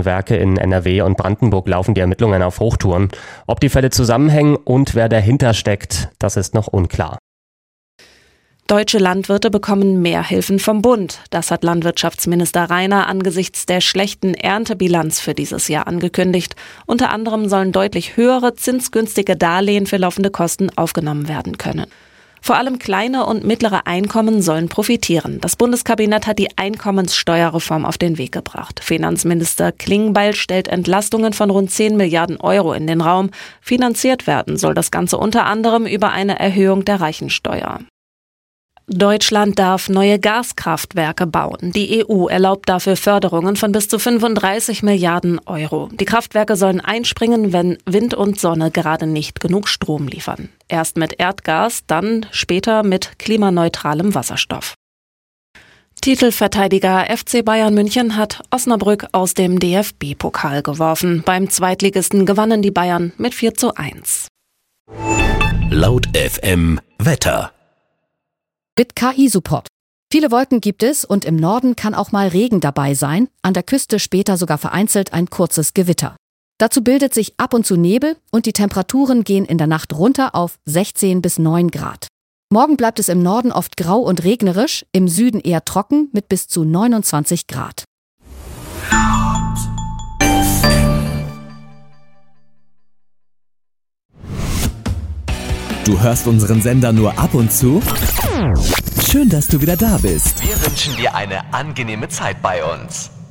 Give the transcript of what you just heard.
Werke in NRW und Brandenburg laufen die Ermittlungen auf Hochtouren. Ob die Fälle zusammenhängen und wer dahinter steckt, das ist noch unklar. Deutsche Landwirte bekommen mehr Hilfen vom Bund. Das hat Landwirtschaftsminister Rainer angesichts der schlechten Erntebilanz für dieses Jahr angekündigt. Unter anderem sollen deutlich höhere zinsgünstige Darlehen für laufende Kosten aufgenommen werden können. Vor allem kleine und mittlere Einkommen sollen profitieren. Das Bundeskabinett hat die Einkommenssteuerreform auf den Weg gebracht. Finanzminister Klingbeil stellt Entlastungen von rund 10 Milliarden Euro in den Raum. Finanziert werden soll das Ganze unter anderem über eine Erhöhung der Reichensteuer. Deutschland darf neue Gaskraftwerke bauen. Die EU erlaubt dafür Förderungen von bis zu 35 Milliarden Euro. Die Kraftwerke sollen einspringen, wenn Wind und Sonne gerade nicht genug Strom liefern. Erst mit Erdgas, dann später mit klimaneutralem Wasserstoff. Titelverteidiger FC Bayern München hat Osnabrück aus dem DFB-Pokal geworfen. Beim Zweitligisten gewannen die Bayern mit 4:1. Laut FM Wetter. Mit KI-Support. Viele Wolken gibt es und im Norden kann auch mal Regen dabei sein, an der Küste später sogar vereinzelt ein kurzes Gewitter. Dazu bildet sich ab und zu Nebel und die Temperaturen gehen in der Nacht runter auf 16 bis 9 Grad. Morgen bleibt es im Norden oft grau und regnerisch, im Süden eher trocken mit bis zu 29 Grad. Du hörst unseren Sender nur ab und zu? Schön, dass du wieder da bist. Wir wünschen dir eine angenehme Zeit bei uns.